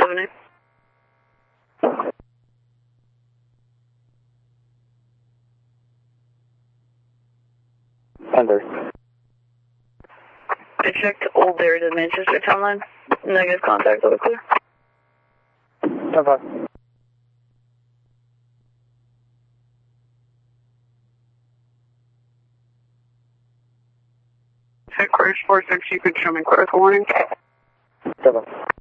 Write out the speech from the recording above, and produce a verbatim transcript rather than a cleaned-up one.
seven eight. Under. I checked Old Dairy to Manchester Town Line. Negative contact, over clear. Okay. Headquarters four six, you could show me critical warning. Seven.